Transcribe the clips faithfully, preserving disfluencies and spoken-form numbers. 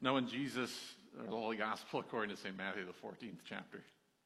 Now when Jesus, or the Holy Gospel according to Saint Matthew, the fourteenth chapter.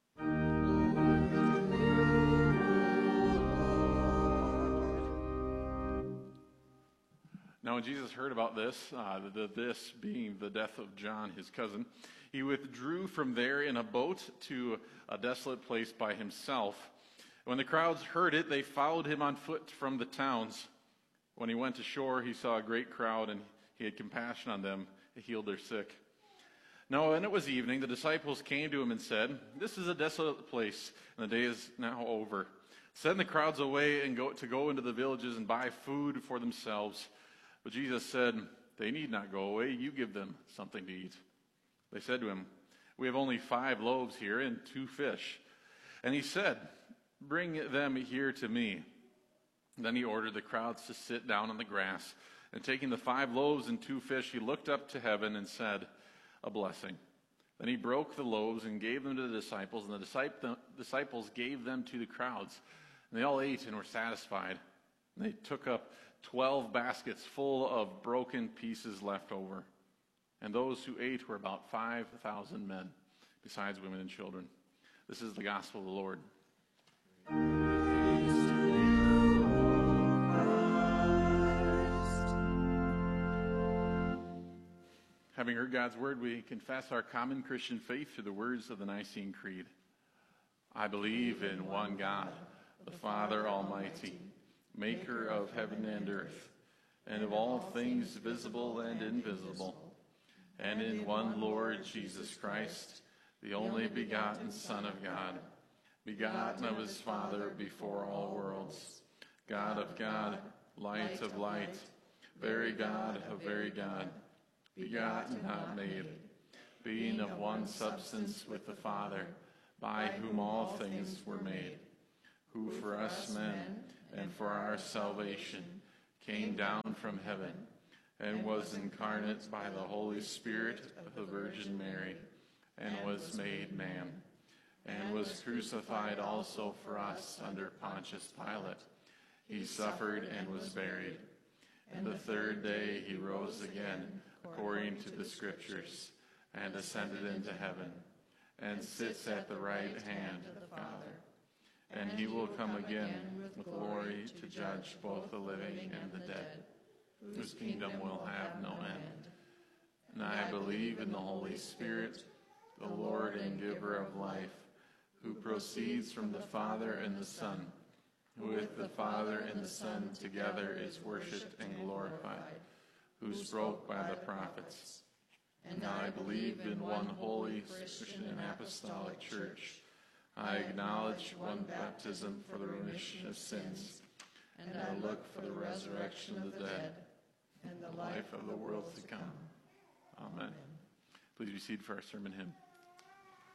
Now when Jesus heard about this, uh, the, this being the death of John, his cousin, he withdrew from there in a boat to a desolate place by himself. When the crowds heard it, they followed him on foot from the towns. When he went ashore, he saw a great crowd, and he had compassion on them, and healed their sick. Now when it was evening, the disciples came to him and said, "This is a desolate place, and the day is now over. Send the crowds away and go to go into the villages and buy food for themselves." But Jesus said, "They need not go away. You give them something to eat." They said to him, "We have only five loaves here and two fish." And he said, "Bring them here to me." Then he ordered the crowds to sit down on the grass. And taking the five loaves and two fish, he looked up to heaven and said a blessing. Then he broke the loaves and gave them to the disciples, and the disciples gave them to the crowds. And they all ate and were satisfied. And they took up twelve baskets full of broken pieces left over. And those who ate were about five thousand men, besides women and children. This is the gospel of the Lord. Having heard God's word, we confess our common Christian faith through the words of the Nicene Creed. I believe in one God, the Father Almighty, maker of heaven and earth, and of all things visible and invisible, and in one Lord Jesus Christ, the only begotten Son of God, begotten of his Father before all worlds, God of God, light of light, very God of very God, begotten, not made, being of one substance with the Father, by whom all things were made, who for us men and for our salvation came down from heaven, and was incarnate by the Holy Spirit of the Virgin Mary, and was made man, and was crucified also for us under Pontius Pilate. He suffered and was buried. And the third day he rose again, according to the Scriptures, and ascended into heaven, and sits at the right hand of the Father. And he will come again with glory to judge both the living and the dead, whose kingdom will have no end. And I believe in the Holy Spirit, the Lord and giver of life, who proceeds from the Father and the Son, who with the Father and the Son together is worshipped and glorified, who spoke by the prophets. And I believe in one holy, Christian, and apostolic church. I acknowledge one baptism for the remission of sins, and I look for the resurrection of the dead and the life of the world to come. Amen. Please be seated for our sermon hymn.